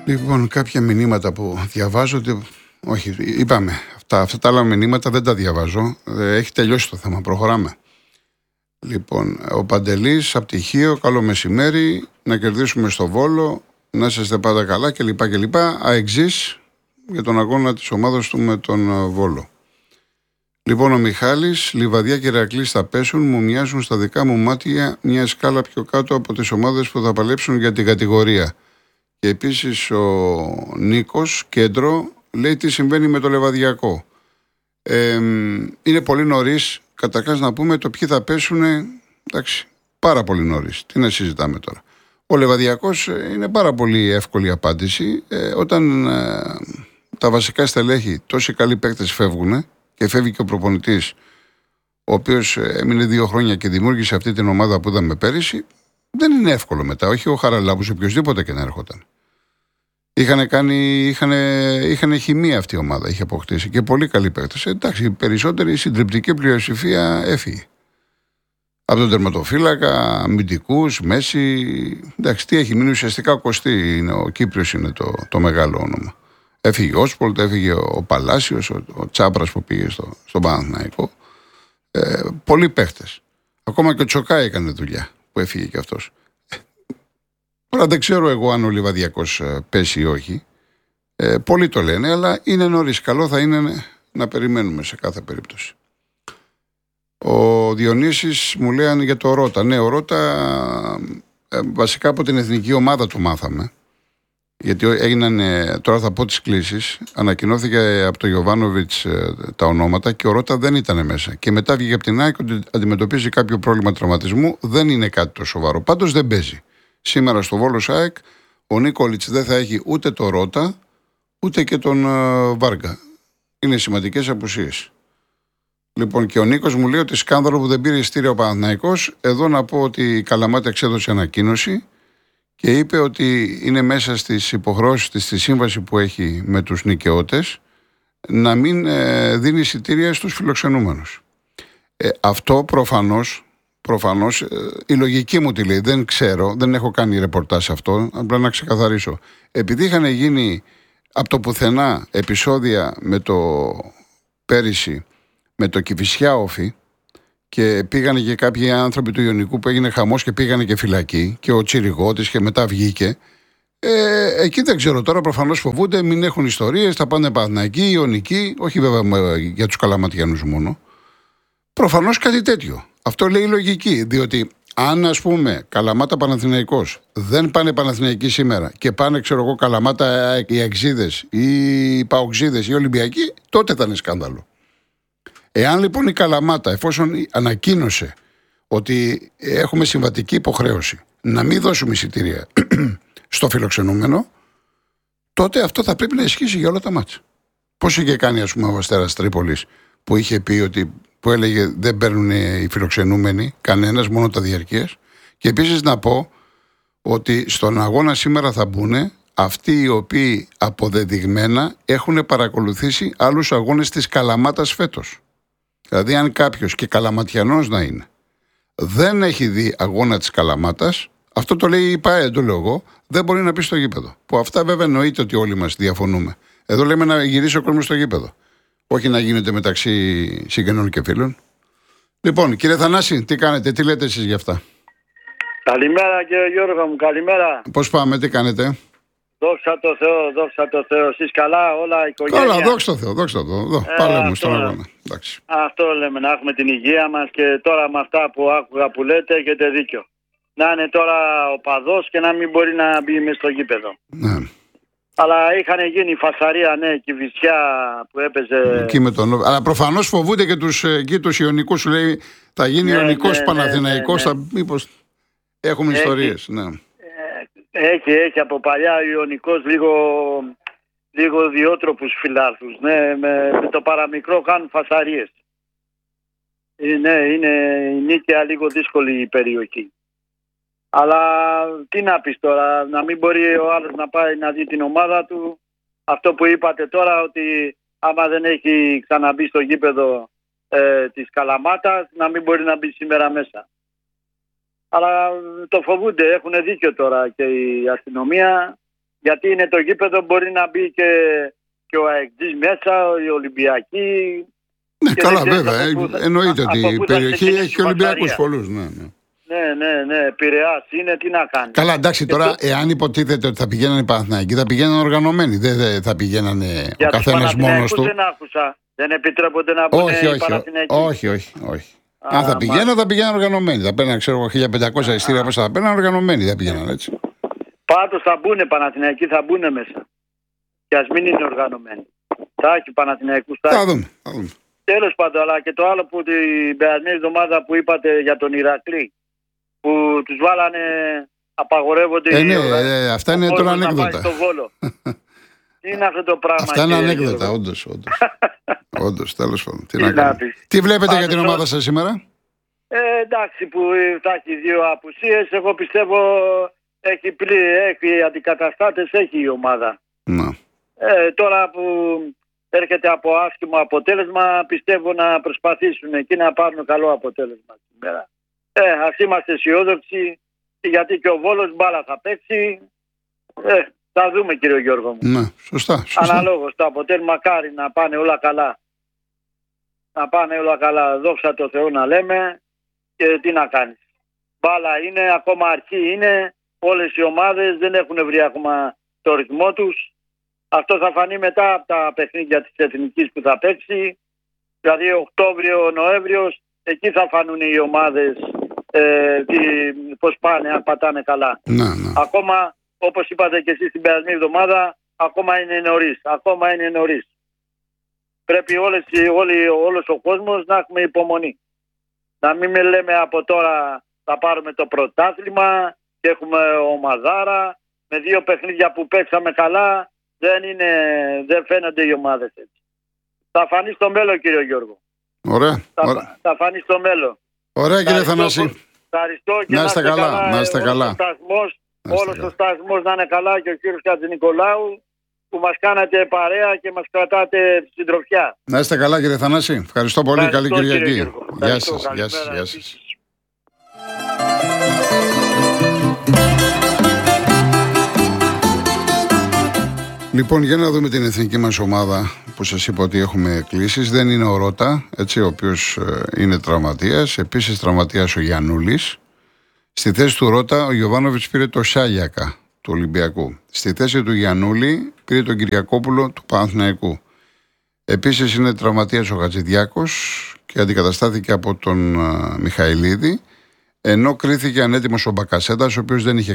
Λοιπόν, κάποια μηνύματα που διαβάζω, όχι, είπαμε, αυτά τα άλλα μηνύματα δεν τα διαβάζω. Έχει τελειώσει το θέμα, προχωράμε. Λοιπόν, ο Παντελής, από τυχείο, καλό μεσημέρι, να κερδίσουμε στο Βόλο, να είσαστε πάντα καλά κλπ. Αεξής για τον αγώνα της ομάδας του με τον Βόλο. Λοιπόν, ο Μιχάλης, Λιβαδιά και Ηρακλής θα πέσουν, μου μοιάζουν στα δικά μου μάτια μια σκάλα πιο κάτω από τις ομάδες που θα παλέψουν για την κατηγορία. Και επίσης ο Νίκος, κέντρο, λέει τι συμβαίνει με το Λεβαδιακό. Είναι πολύ νωρίς, καταρχάς να πούμε το ποιοι θα πέσουν, εντάξει, πάρα πολύ νωρίς. Τι να συζητάμε τώρα. Ο Λεβαδιακός είναι πάρα πολύ εύκολη απάντηση. Όταν τα βασικά στελέχη, τόσοι καλοί παίκτες φεύγουν και φεύγει και ο προπονητής, ο οποίος έμεινε 2 χρόνια και δημιούργησε αυτή την ομάδα που είδαμε πέρυσι, δεν είναι εύκολο μετά. Όχι ο Χαραλάμπους, οποιοδήποτε και να έρχονταν. Είχαν χημεία αυτή η ομάδα, είχε αποκτήσει και πολύ καλοί παίκτες. Εντάξει, η περισσότερη συντριπτική πλειοψηφία έφυγε. Από τον τερματοφύλακα, αμυντικούς, μέση. Εντάξει, τι έχει μείνει ουσιαστικά ο Κωστή, ο Κύπριος είναι το μεγάλο όνομα. Έφυγε ο Όσπολτ, έφυγε ο Παλάσιος, ο Τσάπρας που πήγε στον Παναθηναϊκό. Πολλοί παίκτες. Ακόμα και ο Τσοκά έκανε δουλειά που έφυγε κι αυτός. Τώρα δεν ξέρω εγώ αν ο Λιβαδιακός πέσει ή όχι. Πολλοί το λένε, αλλά είναι νωρίς. Καλό θα είναι να περιμένουμε σε κάθε περίπτωση. Ο Διονύσης μου λέει για το Ρώτα. Ναι, ο Ρώτα βασικά από την εθνική ομάδα του μάθαμε. Γιατί έγιναν, τώρα θα πω τις κλήσεις, ανακοινώθηκε από τον Γιοβάνοβιτς τα ονόματα και ο Ρώτα δεν ήταν μέσα. Και μετά βγήκε από την ΑΕΚ ότι αντιμετωπίζει κάποιο πρόβλημα τραυματισμού. Δεν είναι κάτι το σοβαρό. Πάντως δεν παίζει. Σήμερα στο Βόλος ΑΕΚ ο Νίκολιτς δεν θα έχει ούτε το Ρώτα ούτε και τον Βάργα. Είναι σημαντικές απουσίες. Λοιπόν, και ο Νίκος μου λέει ότι σκάνδαλο που δεν πήρε ειστήρια ο Παναθηναϊκός. Εδώ να πω ότι η Καλαμάτα εξέδωσε ανακοίνωση και είπε ότι είναι μέσα στις υποχρεώσεις της, στη σύμβαση που έχει με τους νοικαιώτες, να μην δίνει εισιτήρια στους φιλοξενούμενους. Αυτό προφανώς, η λογική μου τη λέει, δεν ξέρω, δεν έχω κάνει ρεπορτάζ αυτό, απλά να ξεκαθαρίσω. Επειδή είχαν γίνει από το πουθενά επεισόδια με το πέρυσι, με το Κηφισιά Όφι, και πήγανε και κάποιοι άνθρωποι του Ιωνικού που έγινε χαμός και πήγανε και φυλακή, και ο Τσιριγώτης και μετά βγήκε. Εκεί δεν ξέρω τώρα, προφανώς φοβούνται, μην έχουν ιστορίες, θα πάνε Παναθηναϊκοί, Ιωνικοί, όχι βέβαια για τους Καλαματιανούς μόνο. Προφανώς κάτι τέτοιο. Αυτό λέει η λογική, διότι αν ας πούμε Καλαμάτα Παναθηναϊκός δεν πάνε Παναθηναϊκοί σήμερα και πάνε ξέρω εγώ Καλαμάτα οι Αξίδες ή οι Παοξίδες ή οι Ολυμπιακοί, τότε θα είναι σκάνδαλο. Εάν λοιπόν η Καλαμάτα, εφόσον ανακοίνωσε ότι έχουμε συμβατική υποχρέωση να μην δώσουμε εισιτήρια στο φιλοξενούμενο, τότε αυτό θα πρέπει να ισχύσει για όλα τα μάτσα. Πώς είχε κάνει ας πούμε ο Αστέρας Τρίπολης που είχε πει ότι, που έλεγε δεν παίρνουν οι φιλοξενούμενοι κανένας, μόνο τα διαρκείας. Και επίσης να πω ότι στον αγώνα σήμερα θα μπουν αυτοί οι οποίοι αποδεδειγμένα έχουν παρακολουθήσει άλλους αγώνες της Καλαμάτας φέτος. Δηλαδή αν κάποιος, και Καλαματιανός να είναι, δεν έχει δει αγώνα της Καλαμάτας, αυτό το λέει η ΠΑΕ, το λέω εγώ, δεν μπορεί να πει στο γήπεδο. Που αυτά βέβαια εννοείται ότι όλοι μας διαφωνούμε. Εδώ λέμε να γυρίσει ο κόσμος στο γήπεδο. Όχι να γίνεται μεταξύ συγγενών και φίλων. Λοιπόν, κύριε Θανάση, τι κάνετε, τι λέτε εσείς γι' αυτά? Καλημέρα κύριε Γιώργο μου, καλημέρα. Πώς πάμε, τι κάνετε? Δόξα τω Θεώ, δόξα τω Θεώ. Εσείς καλά, όλα η οικογένεια? Καλά, δόξα τω Θεώ, δόξα τω Θεώ. Παλεύουμε στον αγώνα. Εντάξει. Αυτό λέμε, να έχουμε την υγεία μας, και τώρα με αυτά που άκουγα που λέτε έχετε δίκιο. Να είναι τώρα ο παδός και να μην μπορεί να μπει μέσα στο γήπεδο. Ναι. Αλλά είχαν γίνει φασαρία, ναι, Κηφισιά που έπαιζε. Εκεί με τον... Αλλά προφανώς φοβούνται και τους Ιωνικούς, σου λέει θα γίνει Ιωνικός Παναθηναϊκός, μήπως έχουμε ιστορίες. Ναι. Έχει από παλιά ο Ιωνικός λίγο διότροπους φιλάθλους. Ναι, με το παραμικρό κάνουν φασαρίες. Ναι, είναι η Νίκαια λίγο δύσκολη η περιοχή. Αλλά τι να πεις τώρα, να μην μπορεί ο άλλος να πάει να δει την ομάδα του. Αυτό που είπατε τώρα, ότι άμα δεν έχει ξαναμπεί στο γήπεδο της Καλαμάτας, να μην μπορεί να μπει σήμερα μέσα. Αλλά το φοβούνται, έχουν δίκιο τώρα και η αστυνομία Γιατί είναι το γήπεδο, μπορεί να μπει και ο ΑΕΚΤζής μέσα, οι Ολυμπιακοί. Ναι, καλά, βέβαια. Εννοείται ότι η περιοχή έχει Ολυμπιακούς πολλούς. Ναι, Πειραιάς είναι, τι να κάνει. Καλά, εντάξει, τώρα, εάν υποτίθεται ότι θα πηγαίνανε οι Παναθηναϊκοί, θα πηγαίνανε οργανωμένοι. Δεν θα πηγαίνανε ο καθένας μόνος του. Δεν άκουσα. Δεν επιτρέπονται να μπουν οι Παναθηναϊκοί. Όχι. Αν θα πηγαίναν οργανωμένοι. Θα παίρναν, ξέρω εγώ, 1500 εισιτήρια πόσα θα παίρναν οργανωμένοι. Δεν πηγαίναν έτσι. Πάντως θα μπουν οι Παναθηναϊκοί, θα μπουν μέσα. Και ας μην είναι οργανωμένοι. Θα έχει Παναθηναϊκούς. Θα δούμε. Τέλος πάντων, αλλά και το άλλο που την περασμένη εβδομάδα που είπατε για τον Ηρακλή, που τους βάλανε, απαγορεύονται. Ναι, αυτά είναι τώρα ανέκδοτα. Τι είναι αυτό το πράγμα. Αυτά είναι ανέκδοτα, όντως. Όντως, τέλος πάντων. Τι βλέπετε για την ομάδα σας σήμερα? Εντάξει, που θα έχει 2 απουσίες. Εγώ πιστεύω έχει αντικαταστάτες, έχει η ομάδα. Να. Τώρα που έρχεται από άσχημο αποτέλεσμα, πιστεύω να προσπαθήσουν εκεί να πάρουν καλό αποτέλεσμα σήμερα. Ας είμαστε αισιόδοξοι, γιατί και ο Βόλος μπάλα θα παίξει. Θα δούμε, κύριο Γιώργο μου. Ναι, σωστά. Αναλόγως το αποτέλεσμα, μακάρι να πάνε όλα καλά. Να πάνε όλα καλά, δόξα τω Θεώ να λέμε, και τι να κάνεις. Μπάλα είναι, ακόμα αρχή είναι, όλες οι ομάδες δεν έχουν βρει ακόμα το ρυθμό τους. Αυτό θα φανεί μετά από τα παιχνίδια της Εθνικής που θα παίξει. Δηλαδή Οκτώβριο, Νοέμβριος, εκεί θα φανούν οι ομάδες πώς πάνε, αν πατάνε καλά. Ναι. Ακόμα, όπως είπατε και εσείς την περασμένη εβδομάδα, ακόμα είναι νωρίς. Πρέπει όλος ο κόσμος να έχουμε υπομονή. Να μην λέμε από τώρα θα πάρουμε το πρωτάθλημα και έχουμε ομαδάρα. Με 2 παιχνίδια που παίξαμε καλά, δεν φαίνονται οι ομάδες έτσι. Θα φανεί στο μέλλον, κύριο Γιώργο. Ωραία. Θα φανεί στο μέλλον. Ωραία, κύριε Θανάση. Ευχαριστώ και να είστε καλά. Όλος ο σταθμός να είναι καλά, και ο κύριος Χατζηνικολάου που μας κάνατε παρέα και μας κρατάτε συντροφιά. Να είστε καλά, κύριε Θανάση. Ευχαριστώ πολύ. Καλή Κυριακή. Γεια σας. Λοιπόν, για να δούμε την εθνική μας ομάδα που σας είπα ότι έχουμε κλήσεις. Δεν είναι ο Ρώτα, έτσι, ο οποίος είναι τραυματίας. Επίσης τραυματίας ο Γιαννούλης. Στη θέση του Ρώτα ο Γιοβάνοβιτς πήρε το Σάλιακα του Ολυμπιακού. Στη θέση του Γιαννούλη πήρε τον Κυριακόπουλο του Παναθηναϊκού. Επίσης είναι τραυματίας ο Χατζηδιάκος και αντικαταστάθηκε από τον Μιχαηλίδη, ενώ κρίθηκε ανέτοιμος ο Μπακασέτας, ο οποίος δεν είχε